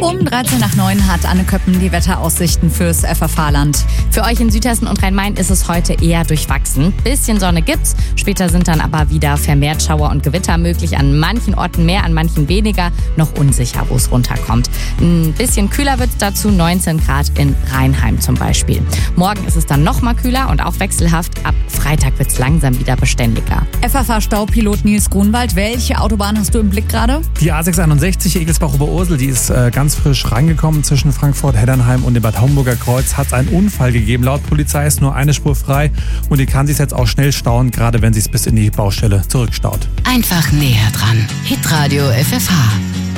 Um 13 nach 9 hat Anne Köppen die Wetteraussichten fürs FFH-Land. Für euch in Südhessen und Rhein-Main ist es heute eher durchwachsen. Bisschen Sonne gibt's, später sind dann aber wieder vermehrt Schauer und Gewitter möglich. An manchen Orten mehr, an manchen weniger. Noch unsicher, wo es runterkommt. Ein bisschen kühler wird's dazu, 19 Grad in Rheinheim zum Beispiel. Morgen ist es dann noch mal kühler und auch wechselhaft. Ab Freitag wird's langsam wieder beständiger. FFH-Staupilot Nils Grunwald, welche Autobahn hast du im Blick gerade? Die A661 Egelsbach-Oberursel, die ist ganz frisch reingekommen zwischen Frankfurt-Heddernheim und dem Bad Homburger Kreuz. Hat es einen Unfall gegeben. Laut Polizei ist nur eine Spur frei und die kann sich jetzt auch schnell stauen, gerade wenn sie es bis in die Baustelle zurückstaut. Einfach näher dran. Hitradio FFH.